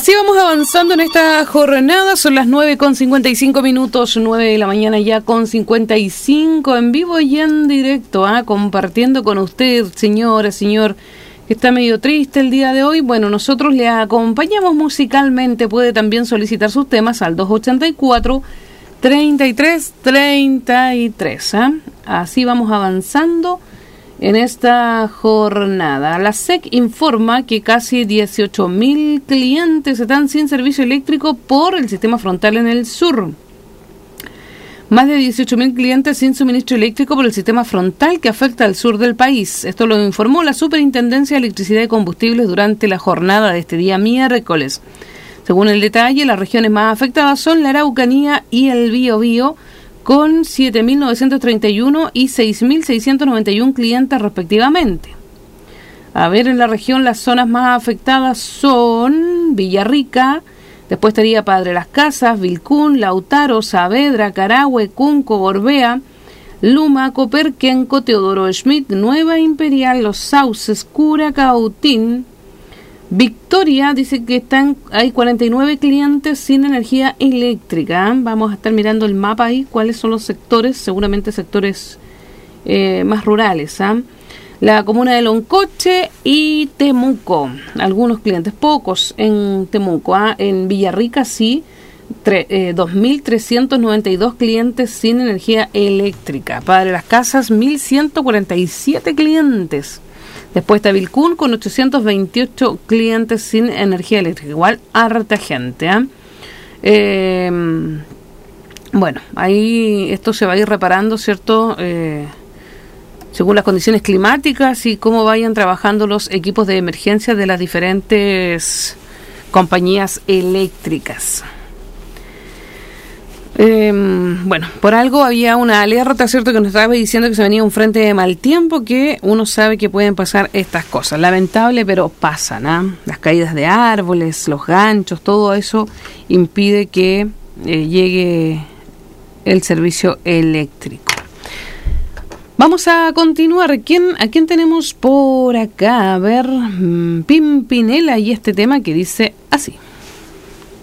Así vamos avanzando en esta jornada, son las 9:55, 9 de la mañana ya con 55, en vivo y en directo, compartiendo con usted, señora, señor, que está medio triste el día de hoy. Bueno, nosotros le acompañamos musicalmente, puede también solicitar sus temas al 284-3333, Así vamos avanzando en esta jornada. La SEC informa que casi 18.000 clientes están sin servicio eléctrico por el sistema frontal en el sur. Más de 18.000 clientes sin suministro eléctrico por el sistema frontal que afecta al sur del país. Esto lo informó la Superintendencia de Electricidad y Combustibles durante la jornada de este día miércoles. Según el detalle, las regiones más afectadas son la Araucanía y el Biobío, con 7.931 y 6.691 clientes respectivamente. A ver, en la región las zonas más afectadas son Villarrica, después estaría Padre Las Casas, Vilcún, Lautaro, Saavedra, Carahue, Cunco, Gorbea, Luma, Coperquenco, Teodoro Schmidt, Nueva Imperial, Los Sauces, Curacautín. Victoria dice que hay 49 clientes sin energía eléctrica. Vamos a estar mirando el mapa ahí, cuáles son los sectores, seguramente sectores más rurales. La comuna de Loncoche y Temuco, algunos clientes, pocos en Temuco. En Villarrica sí, 2.392 clientes sin energía eléctrica. Padre Las Casas, 1.147 clientes. Después está Vilcún con 828 clientes sin energía eléctrica. Igual harta gente. Bueno, ahí esto se va a ir reparando, ¿cierto? Según las condiciones climáticas y cómo vayan trabajando los equipos de emergencia de las diferentes compañías eléctricas. Bueno, por algo había una alerta, ¿cierto?, que nos estaba diciendo que se venía un frente de mal tiempo, que uno sabe que pueden pasar estas cosas. Lamentable, pero pasan, Las caídas de árboles, los ganchos, todo eso impide que llegue el servicio eléctrico. Vamos a continuar. ¿A quién tenemos por acá? A ver, Pimpinela y este tema que dice así.